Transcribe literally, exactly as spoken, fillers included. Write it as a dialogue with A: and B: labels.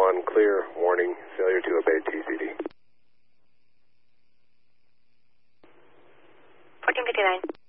A: one, clear, warning, failure to obey T C D.
B: fourteen fifty-nine.